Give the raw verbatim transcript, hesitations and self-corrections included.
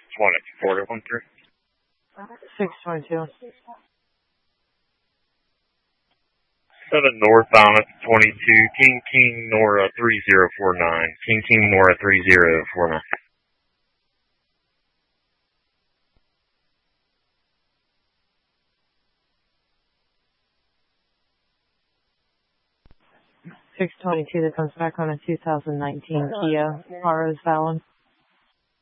twenty-four one three. six twenty-two. seven northbound at twenty-two, King King Nora three zero four nine. King King Nora three zero four nine. six twenty-two that comes back on a two thousand nineteen Kia Aros Fallon.